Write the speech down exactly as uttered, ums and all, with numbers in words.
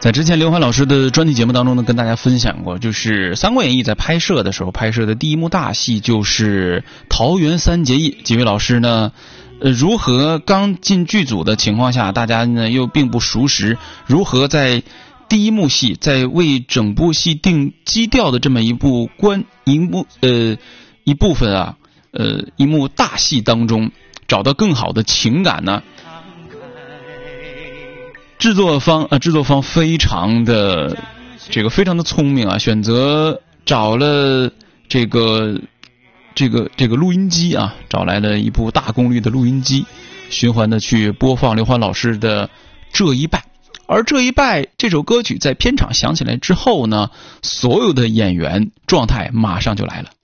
在之前刘欢老师的专题节目当中呢，跟大家分享过，就是《三国演义》在拍摄的时候，拍摄的第一幕大戏就是桃园三结义。几位老师呢，呃，如何刚进剧组的情况下，大家呢又并不熟识，如何在第一幕戏，在为整部戏定基调的这么一部关一幕呃一部分啊，呃一幕大戏当中，找到更好的情感呢？制作方啊，制作方非常的这个非常的聪明啊，选择找了这个这个这个录音机啊，找来了一部大功率的录音机，循环的去播放刘欢老师的这一拜。而这一拜这首歌曲在片场响起来之后呢，所有的演员状态马上就来了。